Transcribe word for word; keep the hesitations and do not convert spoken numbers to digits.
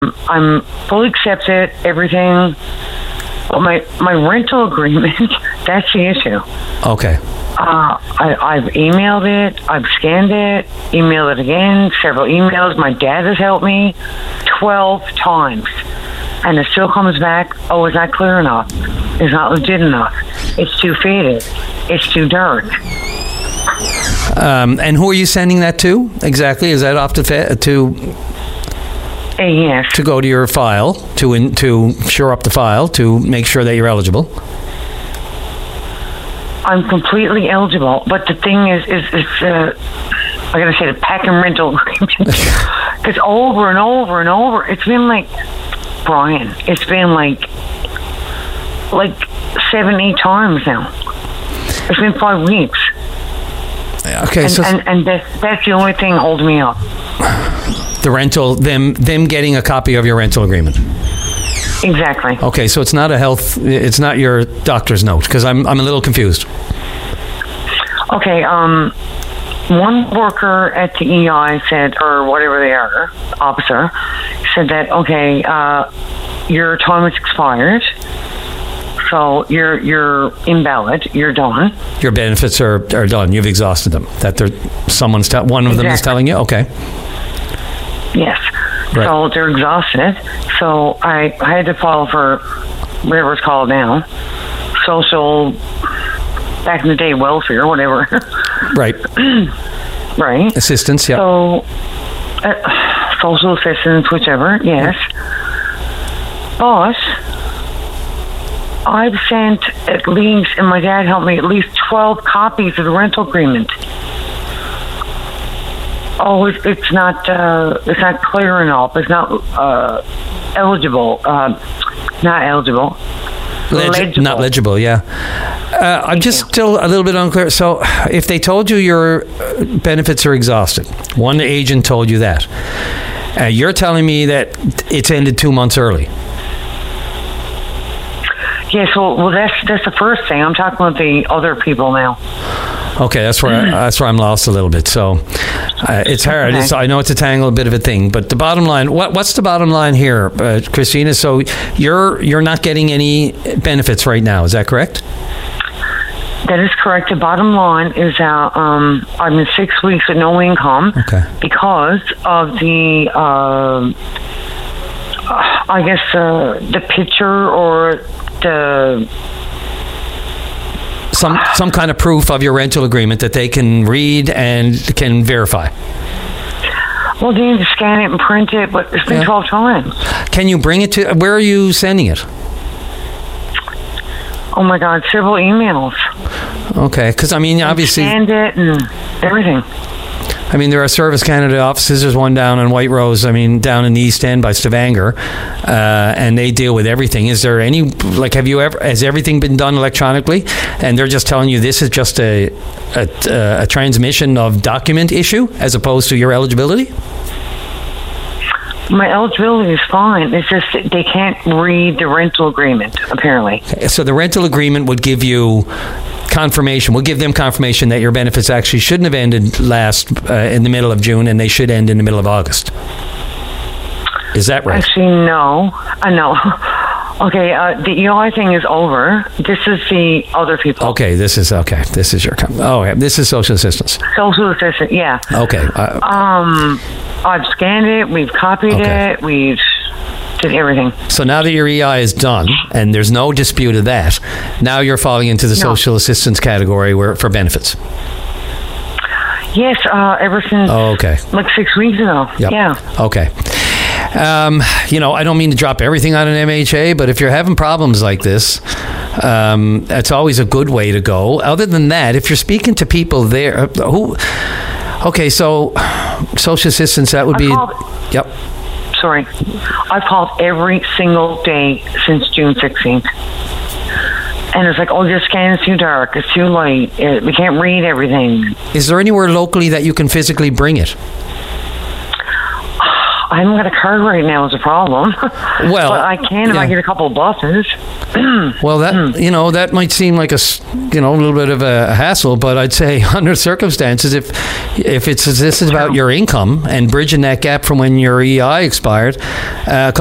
I'm fully accepted, everything. But my, my rental agreement, that's the issue. Okay. Uh, I, I've emailed it, I've scanned it, emailed it again, several emails. My dad has helped me twelve times. And it still comes back, oh, it's not clear enough. It's not legit enough. It's too faded. It's too dark. Um, and who are you sending that to exactly? Is that off to fa- to Uh, yes. to go to your file to in, to shore up the file to make sure that you're eligible? I'm completely eligible, but the thing is, is, is uh, I gotta say the pack and rental agreement. Because over and over and over, it's been like, Brian, it's been like, like seven, eight times now. It's been five weeks. Okay, and, so and, and that's, that's the only thing holding me up. the rental, them them getting a copy of your rental agreement. Exactly. Okay, so it's not a health, it's not your doctor's note, because I'm I'm a little confused. Okay, um, one worker at the E I said, or whatever they are, officer, said that, okay, uh, your time has expired, so you're you're invalid, you're done. Your benefits are, are done. You've exhausted them. That there, someone's te- one of them is Exactly. telling you. Okay. Yes. Right. So they're exhausted. So I, I had to file for whatever it's called now, social, back in the day, welfare, whatever. Right. Right. Assistance. Yeah. So uh, social assistance, whichever. Yes. But I've sent at least, and my dad helped me, at least twelve copies of the rental agreement. Oh, it's, it's not. Uh, it's not clear enough. It's not uh, eligible. Uh, not eligible. Legi- legible. Not legible. Yeah. Uh, I'm just still a little bit unclear. So, if they told you your uh, benefits are exhausted, one agent told you that, uh, you're telling me that it's ended two months early. Yes. Well, well, that's that's the first thing. I'm talking about the other people now. Okay, that's where I, that's where I'm lost a little bit. So uh, it's hard. Okay. It's, I know it's a tangle, a bit of a thing, but the bottom line. What what's the bottom line here, uh, Christina? So you're you're not getting any benefits right now. Is that correct? That is correct. The bottom line is that um, I'm in six weeks with no income Okay. because of the, uh, I guess, uh, the picture or the... Some some kind of proof of your rental agreement that they can read and can verify. Well, they need to scan it and print it, but it's been Yeah. twelve times. Can you bring it to? Where are you sending it? Oh, my God, several emails. Okay, because I mean, obviously, Scanned it and everything. I mean, there are Service Canada offices. There's one down on White Rose. I mean, down in the East End by Stavanger, uh, and they deal with everything. Is there any like? Have you ever? Has everything been done electronically? And they're just telling you this is just a a, a transmission of document issue as opposed to your eligibility. My eligibility is fine. It's just that they can't read the rental agreement, apparently. So the rental agreement would give you confirmation. We'll give them confirmation that your benefits actually shouldn't have ended last uh, in the middle of June, and they should end in the middle of August. Is that right? Actually, no. I know. Okay, uh, the E I thing is over. This is the other people. Okay, this is okay. This is your. Com- oh, yeah, this is social assistance. Social assistant, yeah. Okay. Uh, Um, I've scanned it. We've copied Okay. it. We've did everything. so now that your E I is done, and there's no dispute of that, now you're falling into the No. social assistance category where for benefits. Yes, uh, ever since Oh, okay. like six weeks ago. Yep. Yeah. Okay. Um, you know, I don't mean to drop everything on an M H A, but if you're having problems like this, um, that's always a good way to go. Other than that, if you're speaking to people there, uh, who, okay, so social assistance, that would I be, called- yep. Sorry. I've called every single day since June sixteenth. And it's like, oh, your scan is too dark. It's too light. It, we can't read everything. Is there anywhere locally that you can physically bring it? I haven't got a car right now is a problem. Well, but I can if yeah. I get a couple of buses. Well, that you know that might seem like a s- you know a little bit of a hassle, but I'd say under circumstances, if if it's this is about your income and bridging that gap from when your E I expired, uh,